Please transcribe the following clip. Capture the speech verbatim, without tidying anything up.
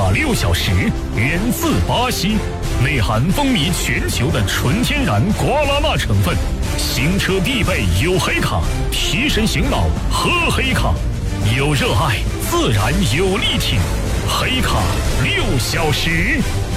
卡六小时源自巴西，内含风靡全球的纯天然瓜拉纳成分，行车必备有黑卡，提神醒脑喝黑卡，有热爱自然有力挺，黑卡六小时。